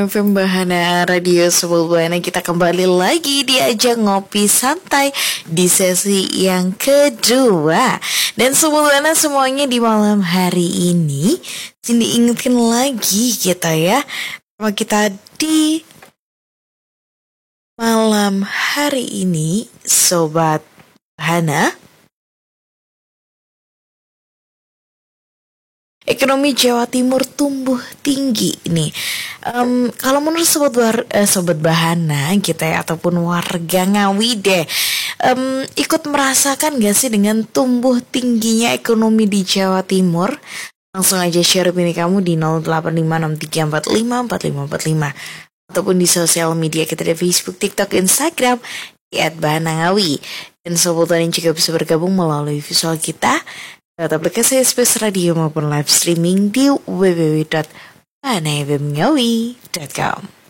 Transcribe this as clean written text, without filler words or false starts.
Pembahana Radio Sebelbana, kita kembali lagi diajak ngopi santai di sesi yang kedua. Dan Sebelbana semuanya di malam hari ini, Cindy ingetin lagi kita ya, sama kita di malam hari ini, Sobat Hana. Ekonomi Jawa Timur tumbuh tinggi nih. Kalau menurut sobat Bahana kita ya, ataupun warga Ngawi deh, ikut merasakan gak sih dengan tumbuh tingginya ekonomi di Jawa Timur? Langsung aja share opini kamu di 085634545545 ataupun di sosial media kita di Facebook, TikTok, Instagram @bahanangawi. Dan sobat lain juga bisa bergabung melalui visual kita lewat aplikasi SBS Radio maupun live streaming di www.bahanafmngawi.com.